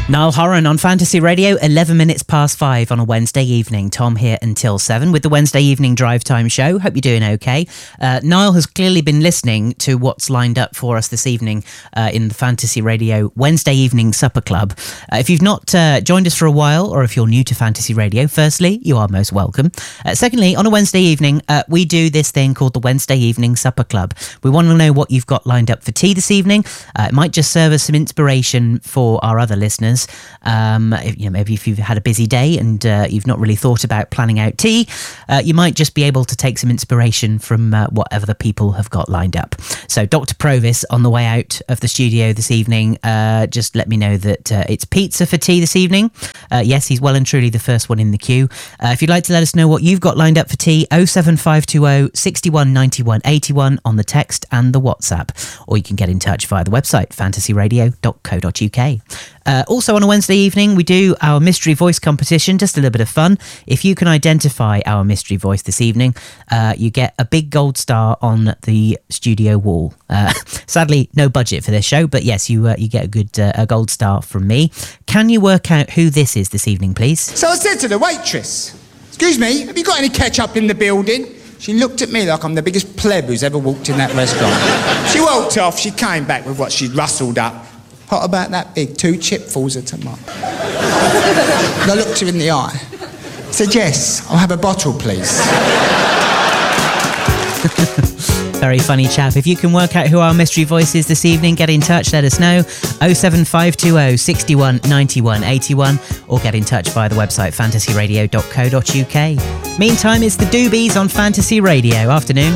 Niall Horan on Fantasy Radio, 11 minutes past 5 on a Wednesday evening. Tom here until 7 with the Wednesday evening drive time show. Hope you're doing okay. Niall has clearly been listening to what's lined up for us this evening in the Fantasy Radio Wednesday evening supper club. If you've not joined us for a while, or if you're new to Fantasy Radio, firstly, you are most welcome. Secondly, on a Wednesday evening, we do this thing called the Wednesday evening supper club. We want to know what you've got lined up for tea this evening. It might just serve as some inspiration for our other listeners. Maybe if you've had a busy day and you've not really thought about planning out tea, you might just be able to take some inspiration from whatever the people have got lined up. So Dr. Provis on the way out of the studio this evening just let me know that it's pizza for tea this evening. Yes, he's well and truly the first one in the queue. If you'd like to let us know what you've got lined up for tea, 07520 61 91 81 on the text and the WhatsApp, or you can get in touch via the website fantasyradio.co.uk. Also on a Wednesday evening, we do our mystery voice competition, just a little bit of fun. If you can identify our mystery voice this evening, you get a big gold star on the studio wall. Sadly, no budget for this show, but yes, you get a gold star from me. Can you work out who this is this evening, please? So I said to the waitress, "Excuse me, have you got any ketchup in the building?" She looked at me like I'm the biggest pleb who's ever walked in that restaurant. She walked off, she came back with what she'd rustled up. Pot about that big, 2 chipfuls of tomato. And I looked her in the eye. I said, "Yes, I'll have a bottle, please." Very funny chap. If you can work out who our mystery voice is this evening, get in touch, let us know. 07520 61 91 81, or get in touch via the website fantasyradio.co.uk. Meantime, it's the Doobies on Fantasy Radio. Afternoon.